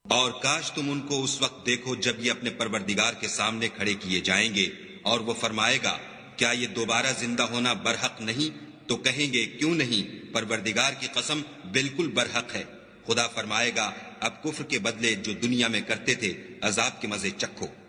और काश तुम उनको उस वक्त देखो जब ये अपने परवरदिगार के सामने खड़े किए जाएंगे और वो फरमाएगा, क्या ये दोबारा जिंदा होना बरहक नहीं? तो कहेंगे, क्यों नहीं, परवरदिगार की कसम, बिल्कुल बरहक है। खुदा फरमाएगा, अब कुफ्र के बदले जो दुनिया में करते थे, अजाब के मजे चखो।